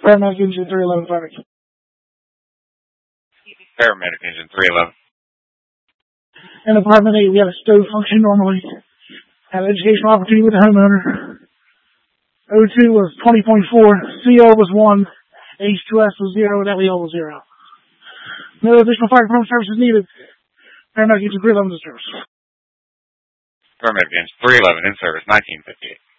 Paramedic engine 311 firing. Paramedic engine 311. In apartment 8, we had a stove function normally. Had an educational opportunity with the homeowner. O2 was 20.4, CO was 1, H2S was 0, and LEO was 0. No additional fire department services needed. Paramedic engine 311 in service. Paramedic engine 311 in service, 1958.